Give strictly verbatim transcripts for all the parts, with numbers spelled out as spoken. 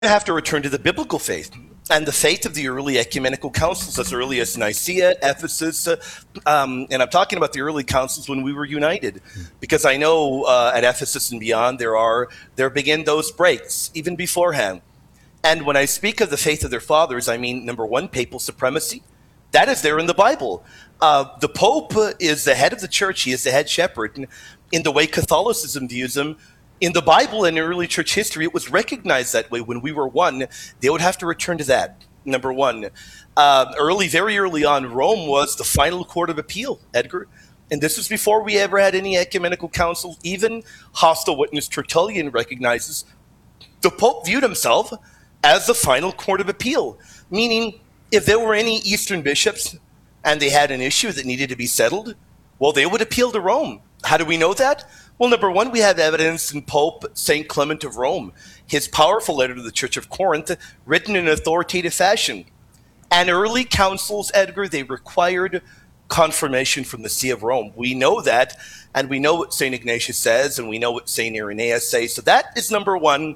have to return to the biblical faith and the faith of the early ecumenical councils, as early as Nicaea, Ephesus, uh, um, and I'm talking about the early councils when we were united, because I know uh, at Ephesus and beyond there are there begin those breaks even beforehand. And when I speak of the faith of their fathers, I mean, number one, papal supremacy. That is there in the Bible. Uh, the Pope is the head of the church. He is the head shepherd. And in the way Catholicism views him, in the Bible and in early church history, it was recognized that way. When we were one, they would have to return to that, number one. Uh, early, very early on, Rome was the final court of appeal, Edgar. And this was before we ever had any ecumenical council. Even hostile witness Tertullian recognizes the Pope viewed himself as the final court of appeal, meaning if there were any Eastern bishops and they had an issue that needed to be settled, well, they would appeal to Rome. How do we know that? Well, number one, we have evidence in Pope Saint Clement of Rome, his powerful letter to the Church of Corinth, written in authoritative fashion. And early councils, Edgar, they required confirmation from the See of Rome. We know that, and we know what Saint Ignatius says, and we know what Saint Irenaeus says. So that is number one.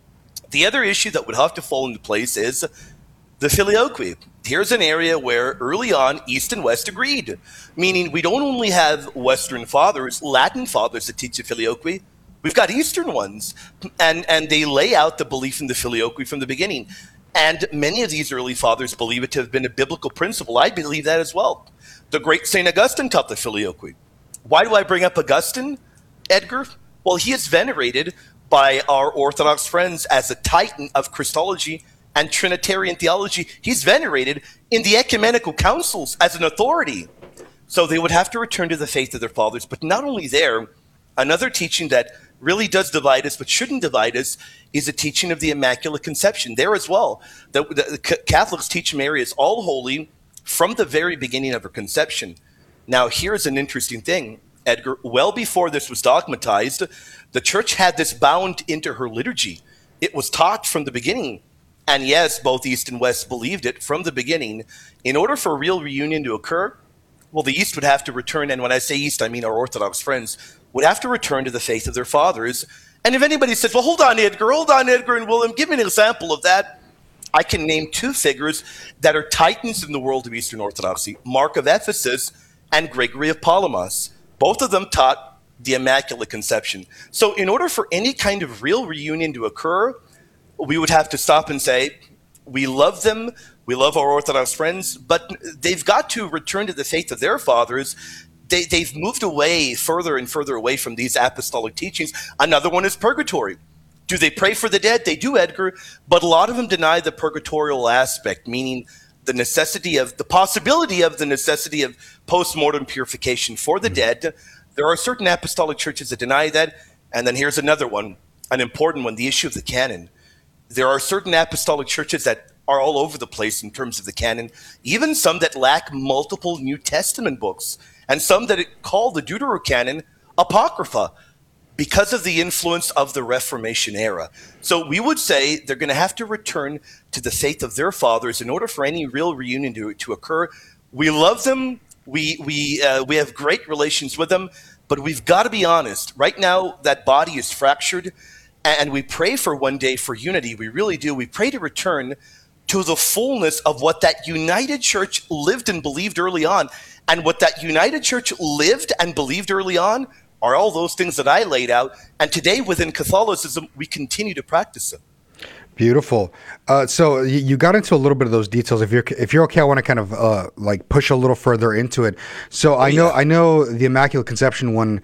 The other issue that would have to fall into place is the filioque. Here's an area where early on East and West agreed, meaning we don't only have Western fathers, Latin fathers that teach the filioque, we've got Eastern ones, and, and they lay out the belief in the filioque from the beginning. And many of these early fathers believe it to have been a biblical principle. I believe that as well. The great Saint Augustine taught the filioque. Why do I bring up Augustine, Edgar? Well, he is venerated by our Orthodox friends as a titan of Christology and Trinitarian theology. He's venerated in the ecumenical councils as an authority. So they would have to return to the faith of their fathers. But not only there, another teaching that really does divide us but shouldn't divide us is a teaching of the Immaculate Conception. There as well, the, the, the Catholics teach Mary is all holy from the very beginning of her conception. Now, here's an interesting thing, Edgar. Well before this was dogmatized, the church had this bound into her liturgy. It was taught from the beginning. And yes, both East and West believed it from the beginning. In order for a real reunion to occur, well, the East would have to return, and when I say East, I mean our Orthodox friends, would have to return to the faith of their fathers. And if anybody says, well, hold on, Edgar, hold on, Edgar and William, give me an example of that, I can name two figures that are titans in the world of Eastern Orthodoxy, Mark of Ephesus and Gregory of Palamas. Both of them taught the Immaculate Conception. So in order for any kind of real reunion to occur, we would have to stop and say, we love them, we love our Orthodox friends, but they've got to return to the faith of their fathers. They, they've moved away further and further away from these apostolic teachings. Another one is purgatory. Do they pray for the dead? They do, Edgar, but a lot of them deny the purgatorial aspect, meaning the necessity of, the possibility of the necessity of post-mortem purification for the dead. There are certain apostolic churches that deny that. And then here's another one, an important one, the issue of the canon. There are certain apostolic churches that are all over the place in terms of the canon, even some that lack multiple New Testament books, and some that call the Deuterocanon Apocrypha because of the influence of the Reformation era. So we would say they're going to have to return to the faith of their fathers in order for any real reunion to, to occur. We love them. We, we, uh, we have great relations with them, but we've got to be honest. Right now, that body is fractured, and we pray for one day for unity. We really do. We pray to return to the fullness of what that united church lived and believed early on. And what that united church lived and believed early on are all those things that I laid out. And today within Catholicism, we continue to practice them. Beautiful. Uh, so you got into a little bit of those details. If you're if you're okay, I want to kind of uh, like push a little further into it. So oh, I know yeah. I know the Immaculate Conception one.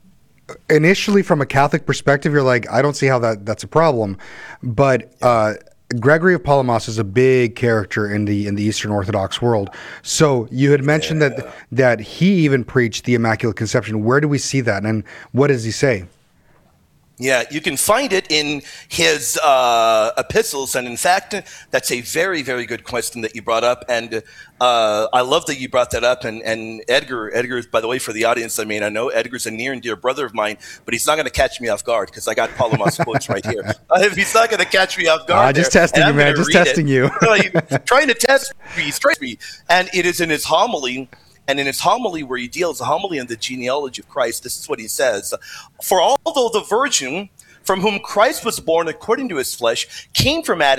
Initially, from a Catholic perspective, you're like, I don't see how that that's a problem. But uh, Gregory of Palamas is a big character in the in the Eastern Orthodox world. So you had mentioned yeah. that that he even preached the Immaculate Conception. Where do we see that, and what does he say? Yeah, you can find it in his uh, epistles, and in fact, that's a very, very good question that you brought up, and uh, I love that you brought that up. And, and Edgar, Edgar, by the way, for the audience, I mean, I know Edgar's a near and dear brother of mine, but he's not going to catch me off guard because I got Palamas quotes right here. Uh, he's not going to catch me off guard. Uh, just there, testing you, man. Just testing it. you. No, he's trying to test me, he's trying me, and it is in his homily. And in his homily where he deals, a homily on the genealogy of Christ, this is what he says. For although the Virgin from whom Christ was born according to his flesh, came from Adam